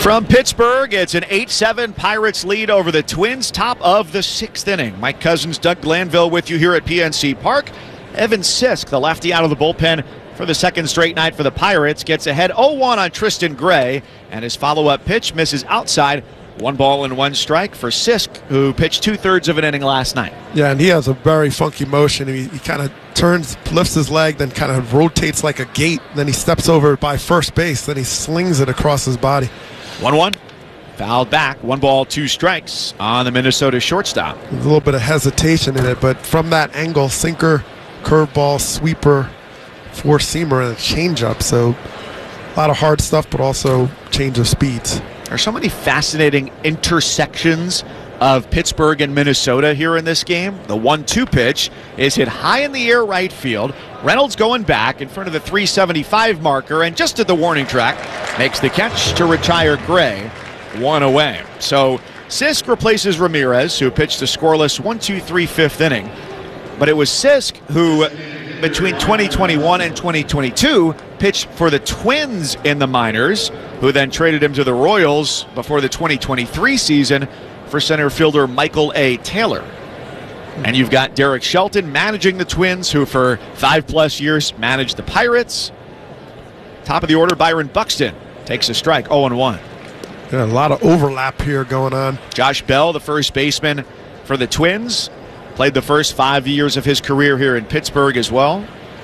From Pittsburgh, it's an 8-7 Pirates lead over the Twins, top of the 6th inning. Mike Cousins, Doug Glanville with you here at PNC Park. Evan Sisk, the lefty out of the bullpen for the second straight night for the Pirates, gets ahead 0-1 on Tristan Gray, and his follow-up pitch misses outside. 1 ball and 1 strike for Sisk, who pitched 2/3 of an inning last night. Yeah, and he has a very funky motion. He kind of turns, lifts his leg, then kind of rotates like a gate. Then he steps over by first base. Then he slings it across his body. 1-1. Fouled back. 1 ball, 2 strikes on the Minnesota shortstop. There's a little bit of hesitation in it, but from that angle, sinker, curveball, sweeper, four-seamer, and a changeup. So a lot of hard stuff, but also change of speeds. There's so many fascinating intersections of Pittsburgh and Minnesota here in this game. The 1-2 pitch is hit high in the air right field. Reynolds going back in front of the 375 marker, and just at the warning track, makes the catch to retire Gray. 1 away. So Sisk replaces Ramirez, who pitched a scoreless 1-2-3 fifth inning. But it was Sisk who, between 2021 and 2022, pitched for the Twins in the minors, who then traded him to the Royals before the 2023 season for center fielder Michael A. Taylor. And you've got Derek Shelton managing the Twins, who for 5+ years managed the Pirates. Top of the order, Byron Buxton takes a strike, 0-1. Yeah, a lot of overlap here going on. Josh Bell, the first baseman for the Twins, played the first 5 years of his career here in Pittsburgh as well.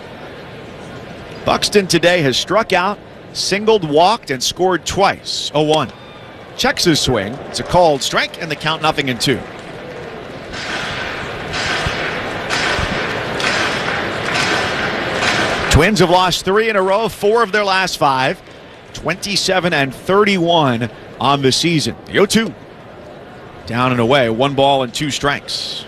Buxton today has struck out, singled, walked, and scored twice. 0-1. Checks his swing. It's a called strike, and the count 0-2. Twins have lost 3 in a row, 4 of their last 5. 27-31 on the season. The 0-2. Down and away. 1 ball and 2 strikes.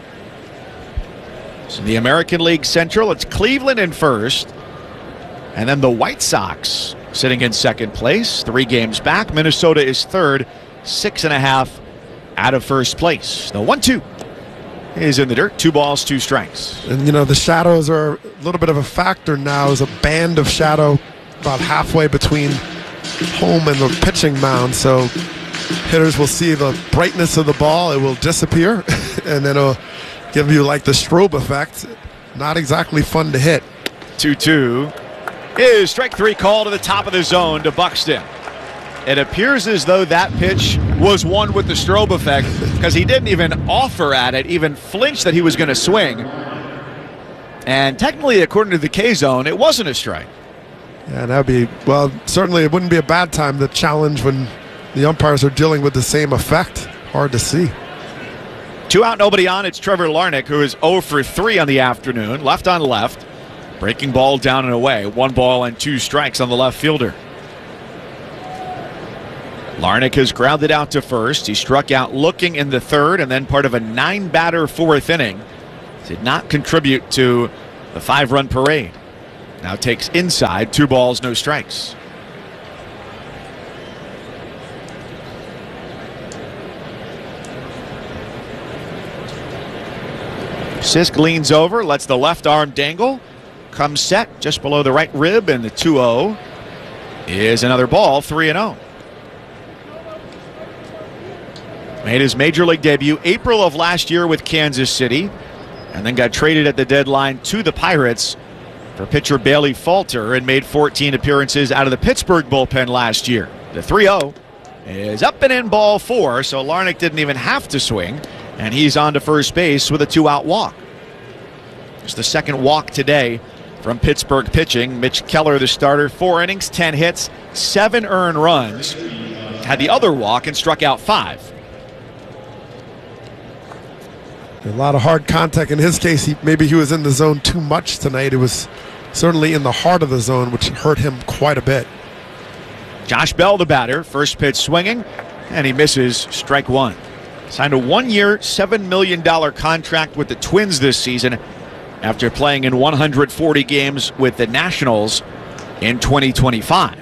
So the American League Central, it's Cleveland in first. And then the White Sox sitting in second place, 3 games back. Minnesota is third, 6.5 out of first place. The 1-2 is in the dirt. 2 balls, 2 strikes. And, you know, the shadows are a little bit of a factor now. There's a band of shadow about halfway between home and the pitching mound. So hitters will see the brightness of the ball. It will disappear, and then it'll give you like the strobe effect. Not exactly fun to hit. 2-2 is strike 3 call to the top of the zone to Buxton. It appears as though that pitch was one with the strobe effect, because he didn't even offer at it, even flinch that he was going to swing. And technically, according to the K-Zone, it wasn't a strike. Yeah, that'd be, well, certainly it wouldn't be a bad time to challenge when the umpires are dealing with the same effect. Hard to see. 2 out, nobody on. It's Trevor Larnach, who is 0 for 3 on the afternoon. Left on left. Breaking ball down and away. 1 ball and 2 strikes on the left fielder. Larnach has grounded out to first. He struck out looking in the 3rd, and then part of a 9-batter 4th inning. Did not contribute to the 5-run parade. Now takes inside. 2 balls, no strikes. Sisk leans over, lets the left arm dangle. Comes set just below the right rib, and the 2-0 is another ball. 3-0. Made his major league debut April of last year with Kansas City, and then got traded at the deadline to the Pirates for pitcher Bailey Falter, and made 14 appearances out of the Pittsburgh bullpen last year. The 3-0 is up and in, ball 4, so Larnach didn't even have to swing, and he's on to first base with a 2-out walk. It's the second walk today from Pittsburgh pitching. Mitch Keller, the starter, 4 innings, 10 hits, 7 earned runs. Had the other walk and struck out 5. A lot of hard contact. In his case, maybe he was in the zone too much tonight. It was certainly in the heart of the zone, which hurt him quite a bit. Josh Bell, the batter, first pitch swinging, and he misses, strike 1. Signed a 1-year, $7 million contract with the Twins this season after playing in 140 games with the Nationals in 2025.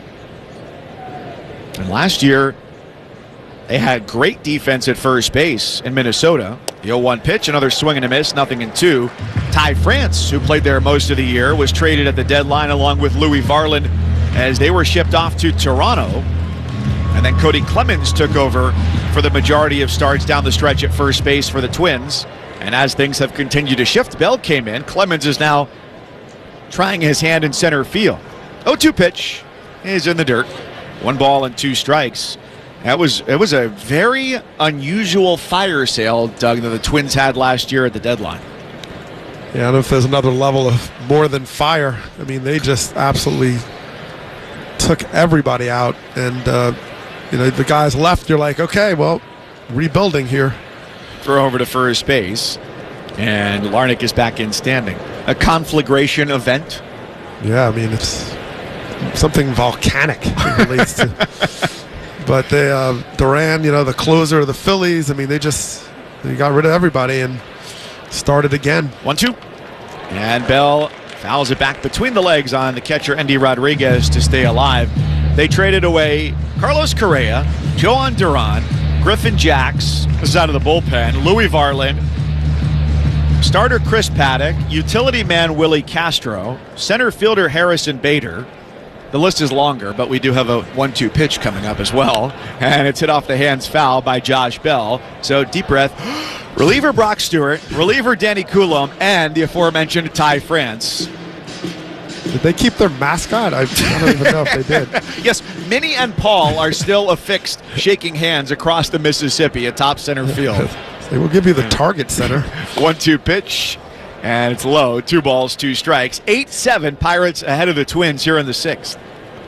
And last year, they had great defense at first base in Minnesota. The 0-1 pitch, another swing and a miss, 0-2. Ty France, who played there most of the year, was traded at the deadline along with Louis Varland as they were shipped off to Toronto. And then Cody Clemens took over for the majority of starts down the stretch at first base for the Twins. And as things have continued to shift, Bell came in. Clemens is now trying his hand in center field. 0-2 pitch is in the dirt. 1 ball and 2 strikes. It was a very unusual fire sale, Doug, that the Twins had last year at the deadline. Yeah, I don't know if there's another level of more than fire. I mean, they just absolutely took everybody out. And, the guys left, you're like, okay, well, rebuilding here. Throw over to first base, and Larnach is back in standing. A conflagration event. Yeah, I mean, it's something volcanic it relates to. But Duran, the closer of the Phillies, I mean, they got rid of everybody and started again. 1-2. And Bell fouls it back between the legs on the catcher, Endy Rodriguez, to stay alive. They traded away Carlos Correa, Joan Duran, Griffin Jacks, this is out of the bullpen, Louis Varland, starter Chris Paddock, utility man Willie Castro, center fielder Harrison Bader. The list is longer, but we do have a 1-2 pitch coming up as well. And it's hit off the hands foul by Josh Bell. So deep breath. Reliever Brock Stewart, reliever Danny Coulomb, and the aforementioned Ty France. Did they keep their mascot? I don't even know if they did. Yes, Minnie and Paul are still affixed, shaking hands across the Mississippi atop center field. They will give you the target center. 1-2 pitch, and it's low. 2 balls, 2 strikes. 8-7 Pirates ahead of the Twins here in the 6th.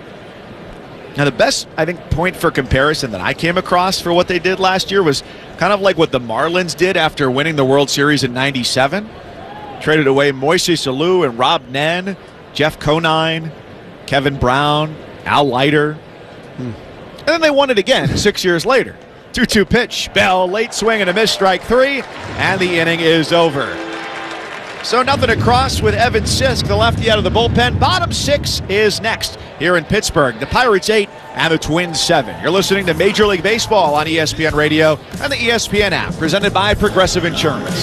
Now, the best, I think, point for comparison that I came across for what they did last year was kind of like what the Marlins did after winning the World Series in '97. Traded away Moises Alou and Rob Nen, Jeff Conine, Kevin Brown, Al Leiter. And then they won it again 6 years later. 2-2 pitch. Bell, late swing and a miss, strike 3, and the inning is over. So nothing across with Evan Sisk, the lefty out of the bullpen. Bottom 6 is next here in Pittsburgh. The Pirates 8 and the Twins 7. You're listening to Major League Baseball on ESPN Radio and the ESPN app, presented by Progressive Insurance.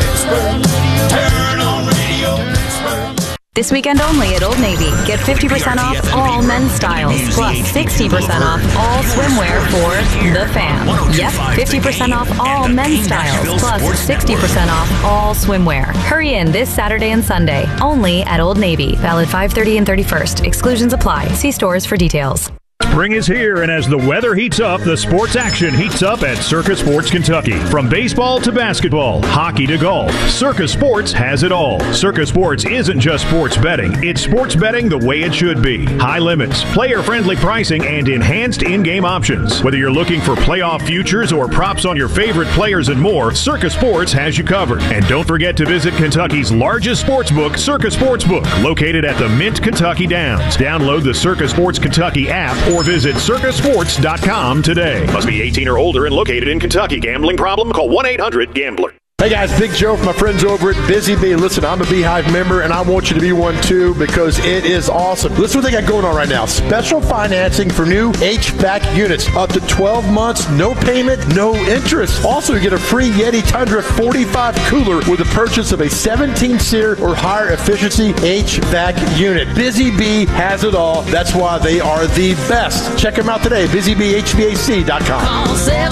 This weekend only at Old Navy. Get 50% off all men's styles, plus 60% off all swimwear for the fam. Yep, 50% off all men's styles, plus 60% off all swimwear. Hurry in this Saturday and Sunday, only at Old Navy. Valid 5/30 and 31st. Exclusions apply. See stores for details. Spring is here, and as the weather heats up, the sports action heats up at Circa Sports Kentucky. From baseball to basketball, hockey to golf, Circa Sports has it all. Circa Sports isn't just sports betting. It's sports betting the way it should be. High limits, player-friendly pricing, and enhanced in-game options. Whether you're looking for playoff futures or props on your favorite players and more, Circa Sports has you covered. And don't forget to visit Kentucky's largest sports book, Circa Sportsbook, located at the Mint Kentucky Downs. Download the Circa Sports Kentucky app or visit circasports.com today. Must be 18 or older and located in Kentucky. Gambling problem? Call 1-800-GAMBLER. Hey guys, Big Joe from my friends over at Busy Bee. Listen, I'm a Beehive member and I want you to be one too because it is awesome. Listen what they got going on right now. Special financing for new HVAC units. Up to 12 months, no payment, no interest. Also, you get a free Yeti Tundra 45 cooler with the purchase of a 17-seater or higher efficiency HVAC unit. Busy Bee has it all. That's why they are the best. Check them out today, busybeehvac.com. Call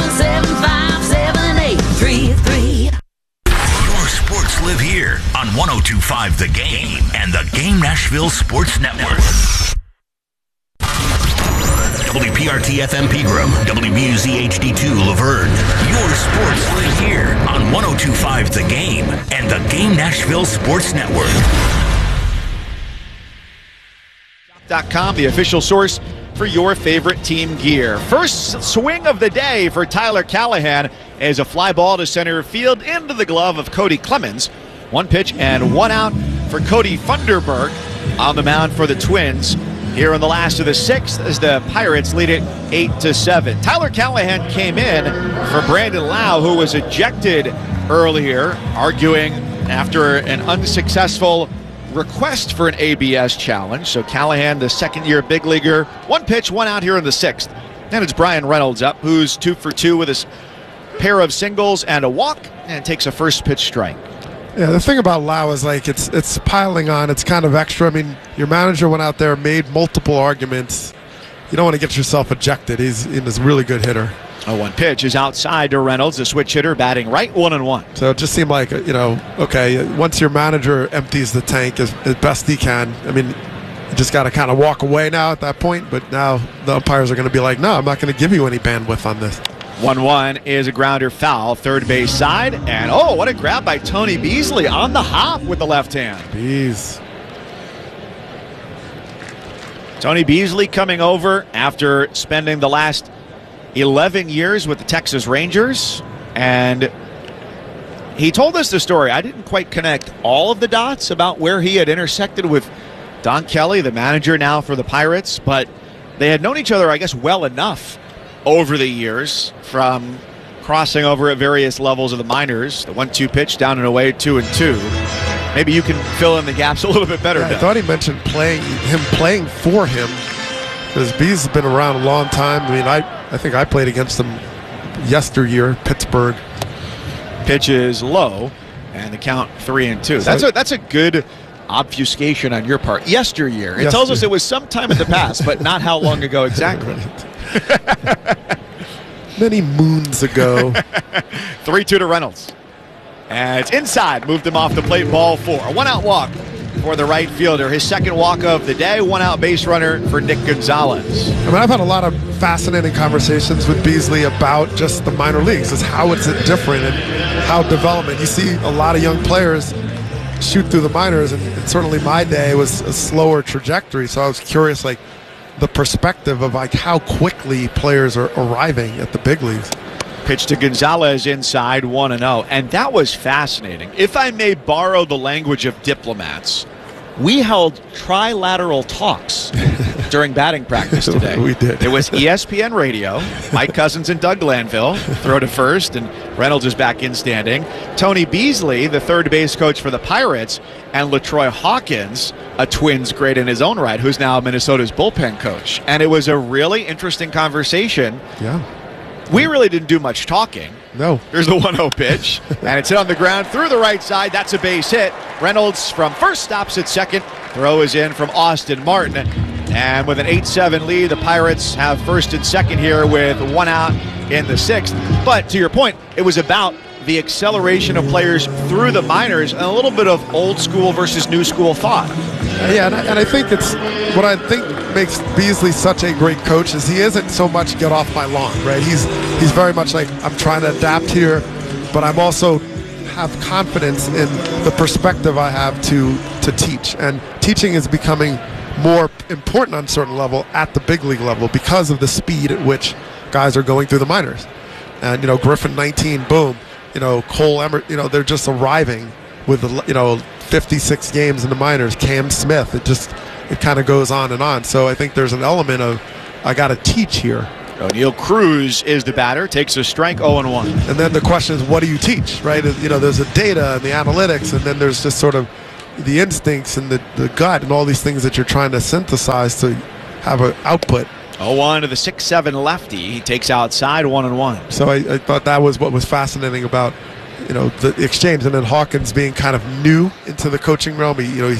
775-7833. Sports live here on 102.5 The Game and the Game Nashville Sports Network. WPRT FM Pegram, WBUZ HD2 Laverne. Your sports live here on 102.5 The Game and the Game Nashville Sports Network. .com, the official source for your favorite team gear. First swing of the day for Tyler Callahan is a fly ball to center field into the glove of Cody Clemens. 1 pitch and 1 out for Cody Funderburk on the mound for the Twins here in the last of the 6th as the Pirates lead it 8-7. Tyler Callahan came in for Brandon Lau, who was ejected earlier, arguing after an unsuccessful request for an ABS challenge. So Callahan, the second-year big leaguer, 1 pitch, 1 out here in the 6th. And it's Brian Reynolds up, who's 2 for 2 with his pair of singles and a walk, and takes a first pitch strike. Yeah, the thing about Lau is like it's piling on. It's kind of extra. I mean, your manager went out there, made multiple arguments, you don't want to get yourself ejected. He's a really good hitter. 0-1 pitch is outside to Reynolds, the switch hitter, batting right, 1-1. So it just seemed like, okay, once your manager empties the tank as best he can, I mean, you just got to kind of walk away now at that point. But now the umpires are going to be like, no, I'm not going to give you any bandwidth on this. 1-1 is a grounder foul, third base side. And, what a grab by Tony Beasley on the hop with the left hand. Bees. Tony Beasley coming over after spending the last 11 years with the Texas Rangers, and he told us the story. I didn't quite connect all of the dots about where he had intersected with Don Kelly, the manager now for the Pirates, but they had known each other, I guess, well enough over the years, from crossing over at various levels of the minors. The 1-2 pitch down and away, 2-2. Maybe you can fill in the gaps a little bit better. Yeah, I thought he mentioned playing for him, because Bees has been around a long time. I mean, I think I played against him yesteryear, Pittsburgh. Pitch is low, and the count 3-2. That's a good obfuscation on your part. Yesteryear. It tells us it was sometime in the past, but not how long ago exactly. Many moons ago. 3-2 to Reynolds. And it's inside. Moved him off the plate. Ball 4. A one-out walk for the right fielder. His second walk of the day. One-out base runner for Nick Gonzalez. I mean, I've had a lot of fascinating conversations with Beasley about just the minor leagues. Is how it's different and how development. You see a lot of young players shoot through the minors, and certainly my day was a slower trajectory. So I was curious, like, the perspective of like how quickly players are arriving at the big leagues. Pitch to Gonzalez inside, 1-0. And that was fascinating. If I may borrow the language of diplomats, we held trilateral talks during batting practice today. We did. It was ESPN Radio, Mike Cousins and Doug Glanville, throw to first, and Reynolds is back in standing. Tony Beasley, the third base coach for the Pirates, and LaTroy Hawkins, a Twins great in his own right, who's now Minnesota's bullpen coach. And it was a really interesting conversation. Yeah. We really didn't do much talking. No. There's the 1-0 pitch, and it's hit on the ground through the right side. That's a base hit. Reynolds from first stops at second. Throw is in from Austin Martin. And with an 8-7 lead, the Pirates have first and second here with one out in the sixth. But to your point, it was about the acceleration of players through the minors and a little bit of old school versus new school thought. Yeah, and I think it's what I think makes Beasley such a great coach is he isn't so much get off my lawn, right? He's very much like, I'm trying to adapt here, but I'm also have confidence in the perspective I have to teach. And teaching is becoming more important on a certain level at the big league level because of the speed at which guys are going through the minors. And, Griffin 19, boom. Cole Emmert, they're just arriving with, 56 games in the minors. Cam Smith, it kind of goes on and on. So I think there's an element of, I got to teach here. O'Neill Cruz is the batter, takes a strike, 0-1. And then the question is, what do you teach, right? There's the data and the analytics, and then there's just sort of the instincts and the gut and all these things that you're trying to synthesize to have an output. 0-1 to the 6-7 lefty. He takes outside, 1-1. So I thought that was what was fascinating about, the exchange. And then Hawkins being kind of new into the coaching realm.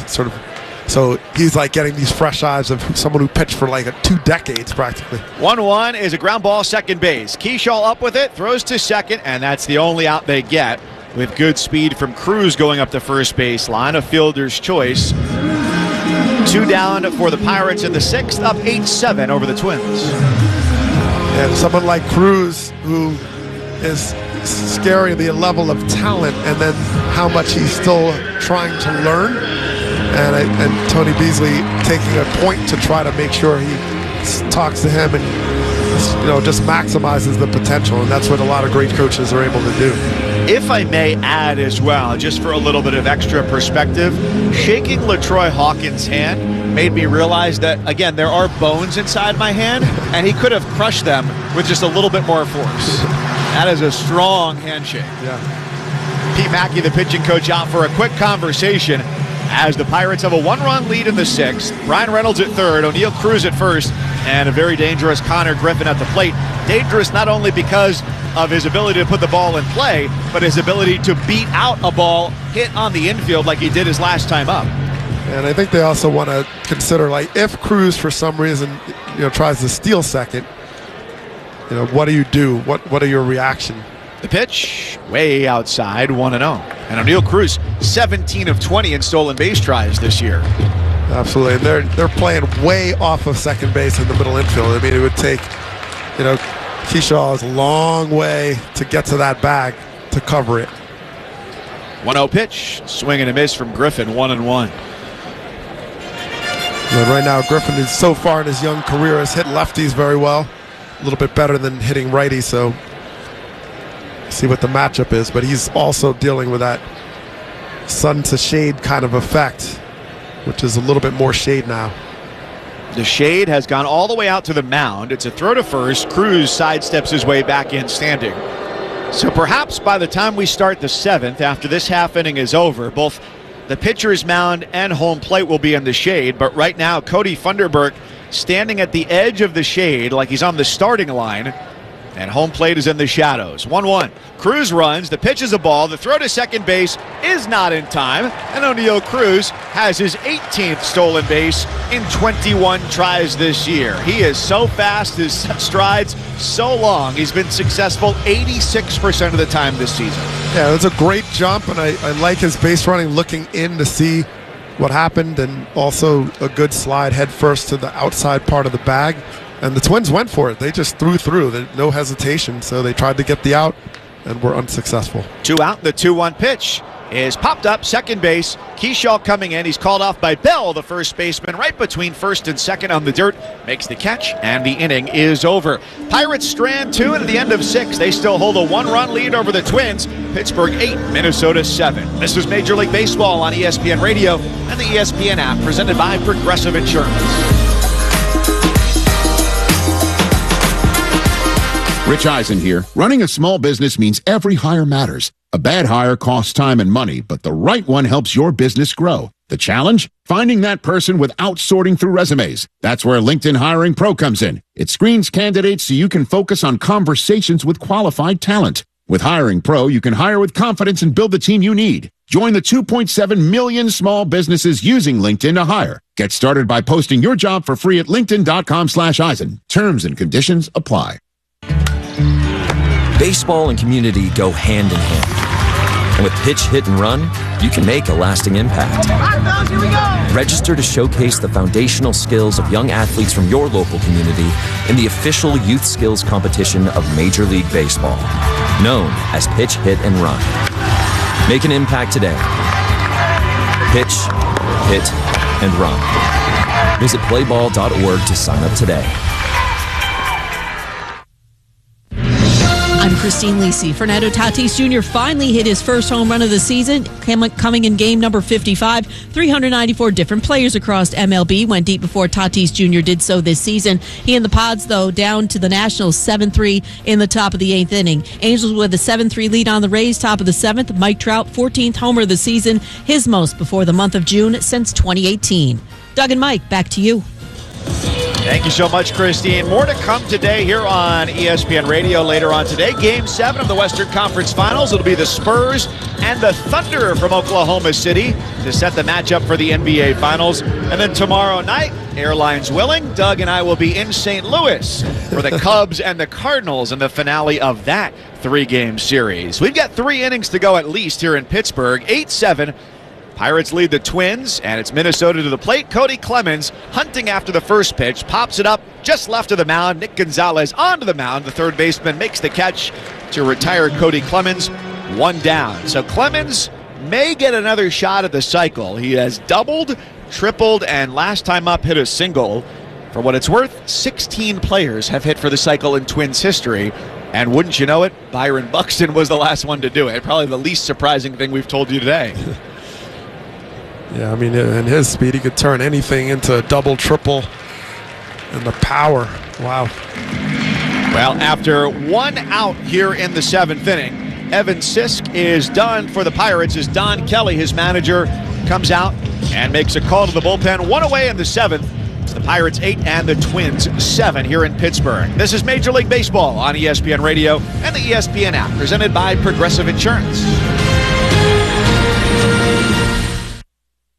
So he's like getting these fresh eyes of someone who pitched for like 2 decades practically. 1-1 is a ground ball, second base. Keyshaw up with it, throws to second, and that's the only out they get with good speed from Cruz going up the first base line. A fielder's choice. 2 down for the Pirates in the sixth, up 8-7 over the Twins. And someone like Cruz, who is scary, the level of talent, and then how much he's still trying to learn. And Tony Beasley taking a point to try to make sure he talks to him and just maximizes the potential. And that's what a lot of great coaches are able to do. If I may add as well, just for a little bit of extra perspective, shaking LaTroy Hawkins' hand made me realize that, again, there are bones inside my hand, and he could have crushed them with just a little bit more force. That is a strong handshake. Yeah. Pete Mackey, the pitching coach, out for a quick conversation as the Pirates have a 1-run lead in the sixth. Brian Reynolds at third, O'Neill Cruz at first, and a very dangerous Connor Griffin at the plate. Dangerous not only because of his ability to put the ball in play, but his ability to beat out a ball hit on the infield like he did his last time up. And I think they also want to consider, like, if Cruz for some reason tries to steal second. What do you do? What are your reaction? The pitch, way outside, 1-0. And O'Neal Cruz, 17 of 20 in stolen base tries this year. Absolutely. And they're playing way off of second base in the middle infield. I mean, it would take, Keyshaw is a long way to get to that bag to cover it. 1-0 pitch, swing and a miss from Griffin, 1-1. Right now, Griffin is so far in his young career has hit lefties very well. A little bit better than hitting righty, so see what the matchup is. But he's also dealing with that sun to shade kind of effect, which is a little bit more shade now. The shade has gone all the way out to the mound. It's a throw to first. Cruz sidesteps his way back in standing. So perhaps by the time we start the 7th, after this half inning is over, both the pitcher's mound and home plate will be in the shade. But right now, Cody Funderburk standing at the edge of the shade like he's on the starting line. And home plate is in the shadows. 1-1. Cruz runs. The pitch is a ball. The throw to second base is not in time. And O'Neal Cruz has his 18th stolen base in 21 tries this year. He is so fast. His strides so long. He's been successful 86% of the time this season. Yeah, it's a great jump, and I like his base running, looking in to see what happened, and also a good slide head first to the outside part of the bag. And the Twins went for it. They just threw through. No hesitation. So they tried to get the out and were unsuccessful. 2 out. The 2-1 pitch is popped up. Second base. Keyshaw coming in. He's called off by Bell, the first baseman, right between first and second on the dirt. Makes the catch, and the inning is over. Pirates strand 2, and at the end of 6, they still hold a 1-run lead over the Twins. Pittsburgh 8, Minnesota 7. This is Major League Baseball on ESPN Radio and the ESPN app, presented by Progressive Insurance. Rich Eisen here. Running a small business means every hire matters. A bad hire costs time and money, but the right one helps your business grow. The challenge? Finding that person without sorting through resumes. That's where LinkedIn Hiring Pro comes in. It screens candidates so you can focus on conversations with qualified talent. With Hiring Pro, you can hire with confidence and build the team you need. Join the 2.7 million small businesses using LinkedIn to hire. Get started by posting your job for free at linkedin.com/Eisen. Terms and conditions apply. Baseball and community go hand in hand. And with Pitch, Hit, and Run, you can make a lasting impact. Here we go. Register to showcase the foundational skills of young athletes from your local community in the official youth skills competition of Major League Baseball, known as Pitch, Hit, and Run. Make an impact today. Pitch, Hit, and Run. Visit playball.org to sign up today. I'm Christine Lisi. Fernando Tatis Jr. finally hit his first home run of the season, coming in game number 55. 394 different players across MLB went deep before Tatis Jr. did so this season. He and the Pods, though, down to the Nationals 7-3 in the top of the 8th inning. Angels with a 7-3 lead on the Rays, top of the 7th. Mike Trout, 14th homer of the season, his most before the month of June since 2018. Doug and Mike, back to you. Thank you so much, Christine. More to come today here on ESPN Radio later on today. Game 7 of the Western Conference Finals. It'll be the Spurs and the Thunder from Oklahoma City to set the matchup for the NBA Finals. And then tomorrow night, airlines willing, Doug and I will be in St. Louis for the Cubs and the Cardinals in the finale of that 3-game series. We've got 3 innings to go at least here in Pittsburgh. 8-7. Pirates lead the Twins, and it's Minnesota to the plate. Cody Clemens hunting after the first pitch, pops it up just left of the mound. Nick Gonzalez onto the mound. The third baseman makes the catch to retire Cody Clemens. 1 down. So Clemens may get another shot at the cycle. He has doubled, tripled, and last time up hit a single. For what it's worth, 16 players have hit for the cycle in Twins history. And wouldn't you know it, Byron Buxton was the last one to do it. Probably the least surprising thing we've told you today. Yeah, I mean, in his speed, he could turn anything into a double, triple, and the power. Wow. Well, after 1 out here in the 7th inning, Evan Sisk is done for the Pirates as Don Kelly, his manager, comes out and makes a call to the bullpen. 1 away in the 7th. It's the Pirates 8 and the Twins 7 here in Pittsburgh. This is Major League Baseball on ESPN Radio and the ESPN app, presented by Progressive Insurance.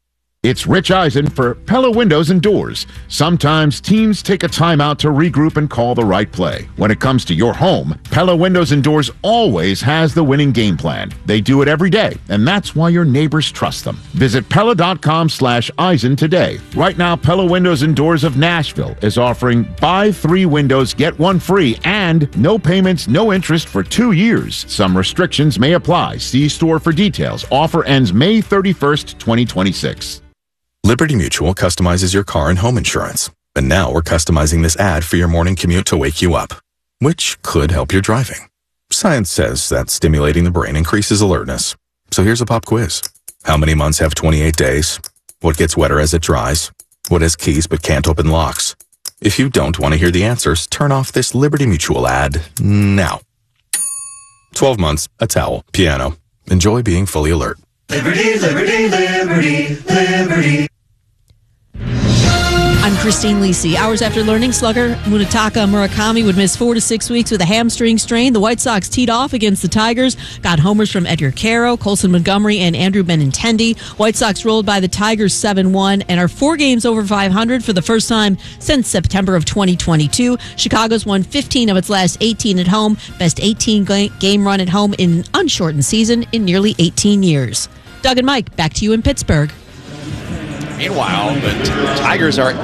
It's Rich Eisen for Pella Windows and Doors. Sometimes teams take a timeout to regroup and call the right play. When it comes to your home, Pella Windows and Doors always has the winning game plan. They do it every day, and that's why your neighbors trust them. Visit Pella.com/Eisen today. Right now, Pella Windows and Doors of Nashville is offering buy 3 windows, get 1 free, and no payments, no interest for 2 years. Some restrictions may apply. See store for details. Offer ends May 31st, 2026. Liberty Mutual customizes your car and home insurance. And now we're customizing this ad for your morning commute to wake you up, which could help your driving. Science says that stimulating the brain increases alertness. So here's a pop quiz. How many months have 28 days? What gets wetter as it dries? What has keys but can't open locks? If you don't want to hear the answers, turn off this Liberty Mutual ad now. 12 months, a towel, piano. Enjoy being fully alert. Liberty, liberty, liberty, liberty. I'm Christine Lisi. Hours after learning slugger Munetaka Murakami would miss 4 to 6 weeks with a hamstring strain, the White Sox teed off against the Tigers, got homers from Edgar Caro, Colson Montgomery, and Andrew Benintendi. White Sox rolled by the Tigers 7-1 and are 4 games over 500 for the first time since September of 2022. Chicago's won 15 of its last 18 at home, best 18-game run at home in an unshortened season in nearly 18 years. Doug and Mike, back to you in Pittsburgh. Meanwhile, the Tigers are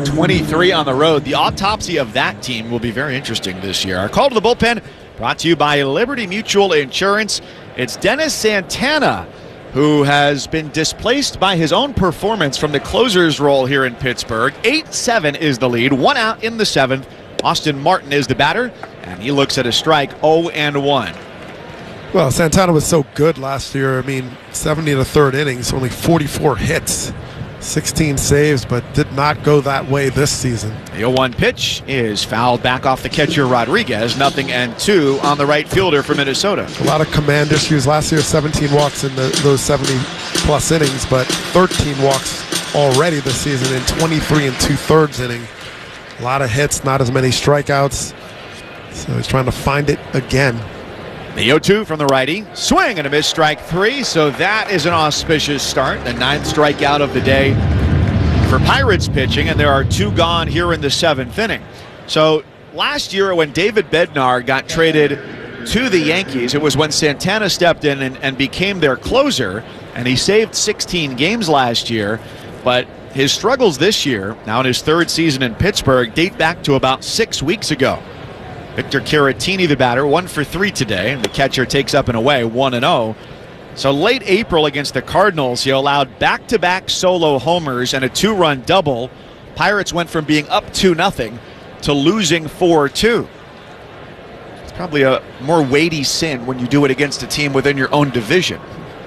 8-23 on the road. The autopsy of that team will be very interesting this year. Our call to the bullpen brought to you by Liberty Mutual Insurance. It's Dennis Santana, who has been displaced by his own performance from the closer's role here in Pittsburgh. 8-7 is the lead, 1 out in the 7th. Austin Martin is the batter, and he looks at a strike, 0-1. Well, Santana was so good last year. I mean, 70 in the 3rd innings, only 44 hits. 16 saves, but did not go that way this season. The 0-1 pitch is fouled back off the catcher Rodriguez. 0-2 on the right fielder for Minnesota. A lot of command issues last year. 17 walks in those 70-plus innings, but 13 walks already this season in 23 2/3 inning. A lot of hits, not as many strikeouts. So he's trying to find it again. The 0-2 from the righty. Swing and a miss, strike 3. So that is an auspicious start. The 9th strikeout of the day for Pirates pitching, and there are 2 gone here in the 7th inning. So last year when David Bednar got traded to the Yankees, it was when Santana stepped in and became their closer, and he saved 16 games last year. But his struggles this year, now in his 3rd season in Pittsburgh, date back to about 6 weeks ago. Victor Caratini, the batter, 1 for 3 today, and the catcher takes up and away, 1-0. So late April against the Cardinals, he allowed back-to-back solo homers and a 2-run double. Pirates went from being up 2-0 to losing 4-2. It's probably a more weighty sin when you do it against a team within your own division.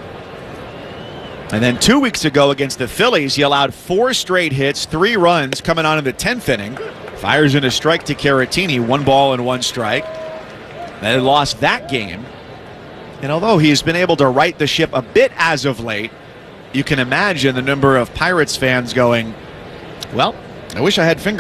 And then 2 weeks ago against the Phillies, he allowed 4 straight hits, 3 runs coming on in the 10th inning. Fires in a strike to Caratini, 1 ball and 1 strike. They lost that game. And although he's been able to right the ship a bit as of late, you can imagine the number of Pirates fans going, well, I wish I had fingers.